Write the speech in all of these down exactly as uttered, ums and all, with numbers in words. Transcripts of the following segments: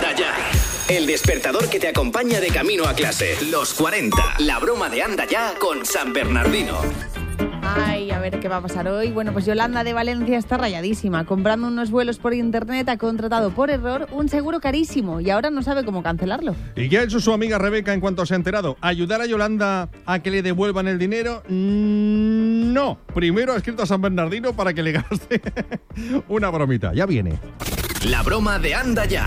Anda Ya. El despertador que te acompaña de camino a clase. Los cuarenta. La broma de Anda Ya con San Bernardino. Ay, a ver qué va a pasar hoy. Bueno, pues Yolanda de Valencia está rayadísima. Comprando unos vuelos por internet ha contratado por error un seguro carísimo y ahora no sabe cómo cancelarlo. ¿Y qué ha hecho su amiga Rebeca en cuanto se ha enterado? ¿Ayudar a Yolanda a que le devuelvan el dinero? Mm, no. Primero ha escrito a San Bernardino para que le gaste una bromita. Ya viene. La broma de Anda Ya.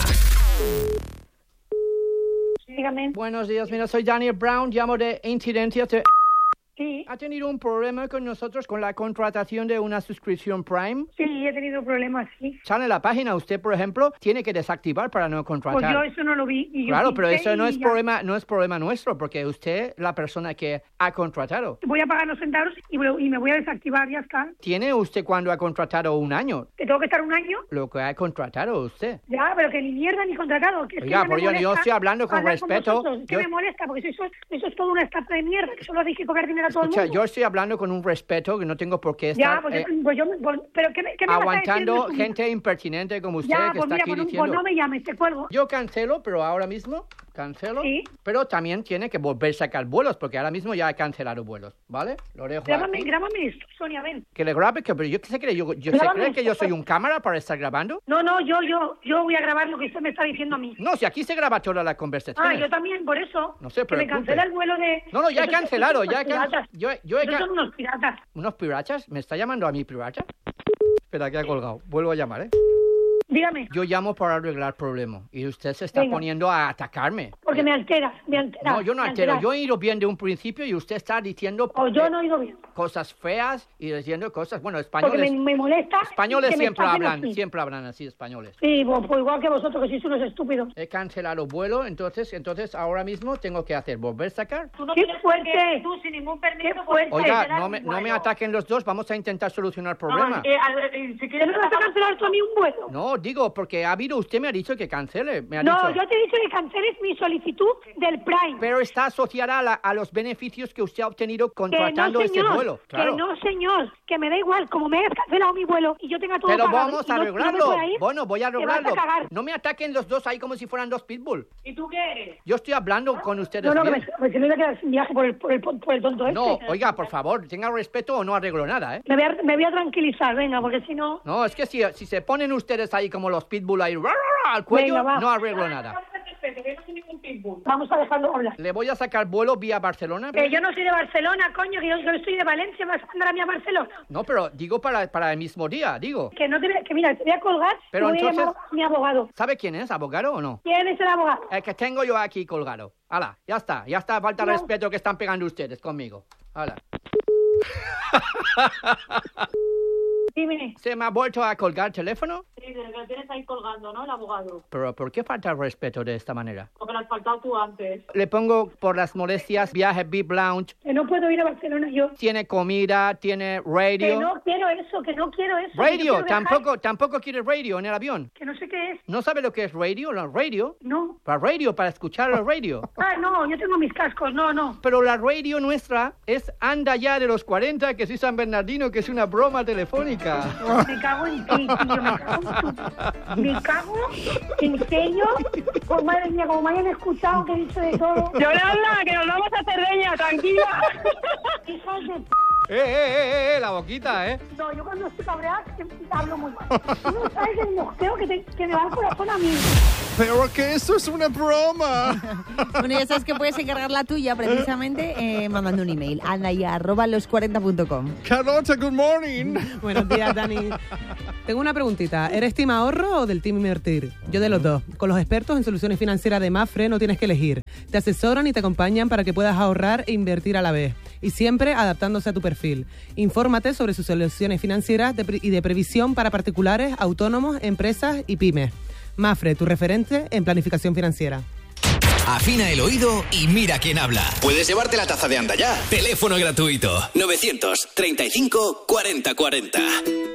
Dígame. Buenos días, mira, soy Daniel Brown, llamo de Incidencias de... Sí. ¿Ha tenido un problema con nosotros con la contratación de una suscripción Prime? Sí, he tenido problemas, sí. Sale en la página, usted, por ejemplo, tiene que desactivar para no contratar. Pues yo eso no lo vi. Y yo claro, pero eso no es ya. problema, no es problema nuestro, porque usted es la persona que ha contratado. Voy a pagar los centavos y, y me voy a desactivar, ya está. ¿Tiene usted cuando ha contratado un año? ¿Que tengo que estar un año? Lo que ha contratado usted. Ya, pero que ni mierda ni contratado. Que es Oiga, que por me yo, molesta yo estoy hablando con hablar respeto. Con que yo... me molesta, porque eso, eso es toda una estafa de mierda, que solo hay que cobrar dinero a todo Escucha, el mundo. yo estoy hablando con un respeto que no tengo por qué estar Ya, pues, eh, pues yo, pues, pero ¿qué me, qué me aguantando vas a decir? gente impertinente como usted Ya, que pues está mira, aquí pues no, diciendo. pues no me llames, te cuelgo. Yo cancelo, pero ahora mismo cancelo. Sí. Pero también tiene que volver a sacar vuelos, porque ahora mismo ya he cancelado vuelos, ¿vale? Lo dejo Grábame, aquí. grábame esto, Sonia, ven. Que le grabe, que, pero yo se cree, yo, yo se Grábame cree que esto, yo soy por- un cámara para estar grabando. No, no, yo, yo, yo voy a grabar lo que usted me está diciendo a mí. No, si aquí se graba toda la conversación. Ah, yo también, por eso. No se Que me preocupe. cancela el vuelo de... No, no, ya he Esos- cancelado, esos ya he son unos cancelado. piratas. Yo, yo he Esos can... son unos piratas. ¿Unos pirachas? ¿Me está llamando a mí pirata? Espera, que ha colgado. Vuelvo a llamar, ¿eh? Dígame, Yo llamo para arreglar problemas y usted se está Venga. poniendo a atacarme. porque me alteras, me alteras. No, yo no me altero. alteras. Yo he ido bien de un principio y usted está diciendo O yo eh, no he ido bien. cosas feas y diciendo cosas... Bueno, Porque me, españoles... me molesta... Españoles que me siempre estafen hablan, así. siempre hablan así, españoles. Sí, pues, pues igual que vosotros, que sois unos estúpidos. He cancelado vuelo, entonces, entonces ahora mismo tengo que hacer, volver a sacar. Tú no ¡Qué tienes fuerte! por qué, tú sin ningún permiso ¡Qué puedes fuerte! Oiga, cancelar no un me, no me vuelo. ataquen los dos, vamos a intentar solucionar el problema. No, eh, a ver, eh, si ¿Que quieres no me vas a cancelar tú a mí un vuelo? No, digo, porque ha habido, usted me ha dicho que cancele, me ha No, dicho. yo te he dicho que canceles mi solicitud del Prime. Pero está asociada a, la- a los beneficios que usted ha obtenido Que contratando no, este señor, vuelo. Claro. que no, señor, que me da igual, como me hayas cancelado mi vuelo y yo tenga todo Pero pagado vamos y a no- no me arreglarlo. pueda ir, Bueno, voy a te vas a arreglarlo. cagar. No me ataquen los dos ahí como si fueran dos pitbull. ¿Y tú qué eres? Yo estoy hablando con ustedes No, no, que bien. me, que me voy a quedar sin viaje por el, por el, por el tonto este. No, oiga, por favor, tenga respeto o no arreglo nada, ¿eh? Me voy, a, me voy a tranquilizar, venga, porque si no... No, es que si, si se ponen ustedes ahí como los pitbull ahí ra, ra, ra, al cuello, Venga, va. no arreglo nada. Yo no soy ningún pitbull. Vamos a dejarlo hablar. Le voy a sacar vuelo vía Barcelona. Que yo no soy de Barcelona, coño, que yo, yo estoy de Valencia, me vas a mandar a mí a Barcelona. No, pero digo para, para el mismo día, digo. Que no te voy a- que mira, te voy a colgar Pero y voy entonces- a llamar a mi abogado. ¿Sabe quién es? ¿Abogado o no? ¿Quién es el abogado? El que tengo yo aquí colgado. Hala, ya está, ya está, falta No. respeto que están pegando ustedes conmigo. Hala. Dime. ¿Se me ha vuelto a colgar el teléfono? Sí, desde que lo tienes ahí colgando, ¿no? El abogado. Pero ¿por qué falta el respeto de esta manera? Porque lo has faltado tú antes. Le pongo por las molestias viaje V I P Lounge. Que no puedo ir a Barcelona yo. Tiene comida, tiene Que radio. no quiero eso, que no quiero eso. que yo Radio, quiero viajar. tampoco, tampoco quiere radio en el avión. Que no sé qué es. ¿No sabe lo que es radio? La radio. No. Para radio, para escuchar la radio. Ah, no, yo tengo mis cascos, no, no. Pero la radio nuestra es Anda Ya de los cuarenta, que es San Bernardino, que es una broma telefónica. Me cago en ti, tío, me cago en tu... Me cago, ¿en serio? Pues madre mía, como me hayan escuchado que he dicho de todo. Yolanda, que nos vamos a Cerdeña, tranquila. Hijos de... ¡Eh, eh, eh, eh! La boquita, ¿eh? No, yo cuando estoy cabreada que hablo muy mal. Tú no sabes el mosqueo que, te, que me va al corazón a mí. Pero que esto es una broma. Bueno, ya sabes que puedes encargar la tuya precisamente eh, mandando un email. Anda ya, arroba los cuarenta punto com. Carlota, good morning. Buenos días, Dani. Tengo una preguntita. ¿Eres team ahorro o del team invertir? Yo de los dos. Con los expertos en soluciones financieras de Mafre no tienes que elegir. Te asesoran y te acompañan para que puedas ahorrar e invertir a la vez. Y siempre adaptándose a tu perfil. Infórmate sobre sus soluciones financieras de pre- y de previsión para particulares, autónomos, empresas y pymes. Mafre, tu referente en planificación financiera. Afina el oído y mira quién habla. Puedes llevarte la taza de Anda Ya. Teléfono gratuito. novecientos treinta y cinco cuarenta cuarenta.